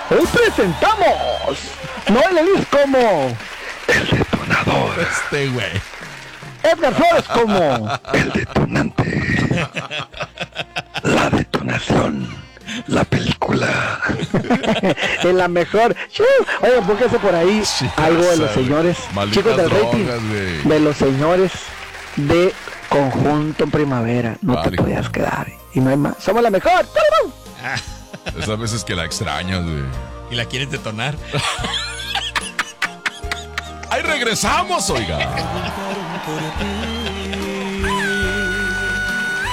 Hoy presentamos Noel Elís como el detonador, Güey. Edgar Flores como el detonante, la detonación, la película. En la mejor. Oye, póngase por ahí algo de los señores, chicos del rating, de los señores de Conjunto Primavera. No te podías quedar. Y no hay más. Somos la mejor. Esas veces que la extrañas, güey. ¿Y la quieres detonar? ¡Ahí regresamos, oiga!